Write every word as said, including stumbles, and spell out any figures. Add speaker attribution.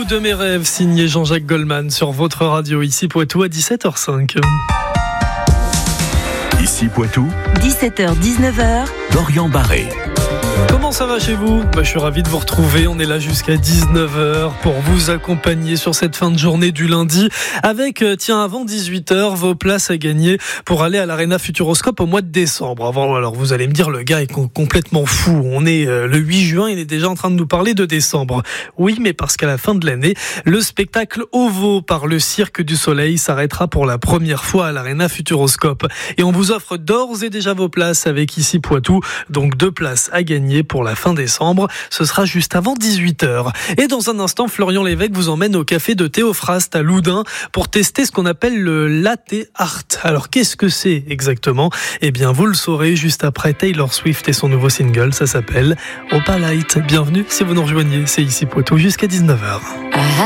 Speaker 1: Vous de mes rêves, signé Jean-Jacques Goldman sur votre radio, ici Poitou à dix-sept heures cinq.
Speaker 2: Ici Poitou,
Speaker 3: dix-sept heures dix-neuf heures.
Speaker 2: Dorian Barré.
Speaker 1: Comment ça va chez vous ? Bah, je suis ravi de vous retrouver. On est là jusqu'à dix-neuf heures pour vous accompagner sur cette fin de journée du lundi avec, tiens, avant dix-huit heures, vos places à gagner pour aller à l'Arena Futuroscope au mois de décembre. Avant, alors vous allez me dire, le gars est complètement fou. On est euh, le huit juin, il est déjà en train de nous parler de décembre. Oui, mais parce qu'à la fin de l'année, le spectacle Ovo par le Cirque du Soleil s'arrêtera pour la première fois à l'Arena Futuroscope. Et on vous offre d'ores et déjà vos places avec Ici Poitou. Donc deux places à gagner pour la fin décembre. Ce sera juste avant dix-huit heures. Et dans un instant, Florian Lévesque vous emmène au café de Théophraste à Loudun pour tester ce qu'on appelle le latte art. Alors qu'est-ce que c'est exactement ? Eh bien, vous le saurez juste après Taylor Swift et son nouveau single. Ça s'appelle Opalite. Bienvenue si vous nous rejoignez. C'est Ici Poitou jusqu'à dix-neuf heures.